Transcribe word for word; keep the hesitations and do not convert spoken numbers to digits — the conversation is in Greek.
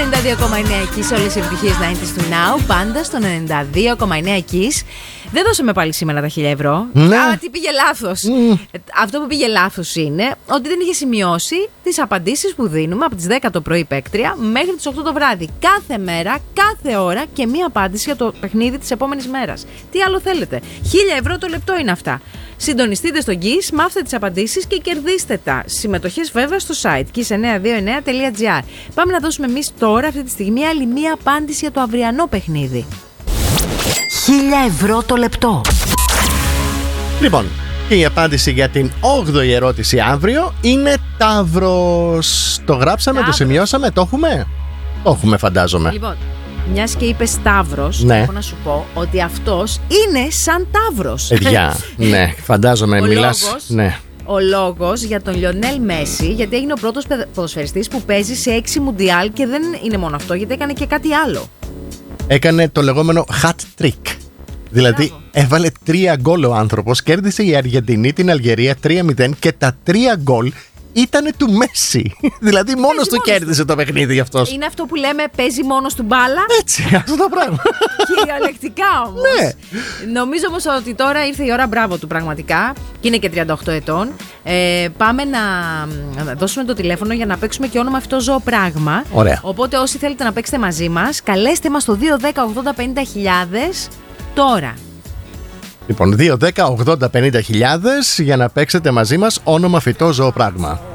ενενήντα δύο κόμμα εννέα Kiss, όλες οι επιτυχίες ενενήντα του Now, πάντα στον ενενήντα δύο κόμμα εννέα Kiss. Δεν δώσαμε πάλι σήμερα τα χίλια ευρώ. Ναι. Α, τι πήγε λάθος. Mm. Αυτό που πήγε λάθος είναι ότι δεν είχε σημειώσει τις απαντήσεις που δίνουμε από τις δέκα το πρωί παίκτρια μέχρι τις οκτώ το βράδυ. Κάθε μέρα, κάθε ώρα και μία απάντηση για το παιχνίδι της επόμενης μέρας. Τι άλλο θέλετε. χίλια ευρώ το λεπτό είναι αυτά. Συντονιστείτε στο Kiss, μάθετε τις απαντήσεις και κερδίστε τα. Συμμετοχές βέβαια στο site kiss εννιακόσια είκοσι εννέα τελεία gr. Πάμε να δώσουμε εμείς τώρα αυτή τη στιγμή άλλη μία απάντηση για το αυριανό παιχνίδι. χίλια ευρώ το λεπτό. Λοιπόν, και η απάντηση για την όγδοη ερώτηση αύριο είναι Ταύρος. Το γράψαμε, Ταύρος. Το σημειώσαμε, το έχουμε. Το έχουμε, φαντάζομαι. Λοιπόν, μιας και είπε Ταύρος, ναι. Έχω να σου πω ότι αυτός είναι σαν Ταύρος. Παιδιά, ναι, φαντάζομαι, ο μιλάς. Λόγος, ναι. Ο λόγος για τον Λιονέλ Μέση, γιατί έγινε ο πρώτος ποδοσφαιριστής που παίζει σε έξι μουντιάλ και δεν είναι μόνο αυτό, γιατί έκανε και κάτι άλλο. Έκανε το λεγόμενο hat trick. Δηλαδή Μπράβο. Έβαλε τρία γκολ ο άνθρωπος, κέρδισε η Αργεντινή την Αλγερία τρία μηδέν και τα τρία γκολ ήτανε του Μέση. Δηλαδή μόνος παίζει του μόνος κέρδισε του. Το παιχνίδι γι' αυτός. Είναι αυτό που λέμε παίζει μόνος του μπάλα. Έτσι, αυτό το πράγμα. Κυριολεκτικά όμως. Ναι. Νομίζω όμως ότι τώρα ήρθε η ώρα, μπράβο του πραγματικά. Και είναι και τριάντα οκτώ ετών. Ε, πάμε να δώσουμε το τηλέφωνο για να παίξουμε και όνομα αυτό ζωοπράγμα. Ωραία. Οπότε όσοι θέλετε να παίξετε μαζί μας, καλέστε μας στο δύο δέκα ογδόντα πενήντα χιλιάδες τώρα. Λοιπόν, δύο δέκα ογδόντα πενήντα χιλιάδες για να παίξετε μαζί μας όνομα φυτό ζωοπράγμα.